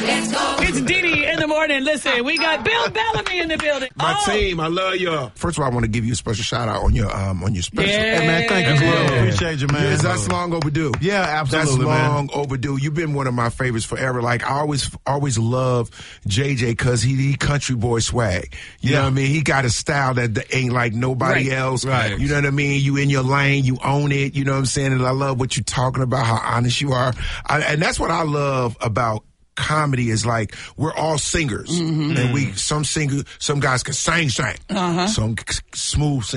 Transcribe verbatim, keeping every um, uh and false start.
Let's go. It's Didi in the morning. Listen, we got Bill Bellamy in the building. My oh. team, I love y'all. First of all, I want to give you a special shout out on your um on your special. Yeah. Hey, man, thank you, yeah. Appreciate you, man. Yes, that's long overdue. Yeah, absolutely, That's long man. overdue. You've been one of my favorites forever. Like, I always always love J J because he, he country boy swag. You Yeah. know what I mean? He got a style that ain't like nobody Right. else. Right. You know what I mean? You in your lane, you own it. You know what I'm saying? And I love what you're talking about, how honest you are. I, and that's what I love about comedy is like we're all singers, mm-hmm. and we some singers, some guys can sing, sing, uh-huh. some smooth.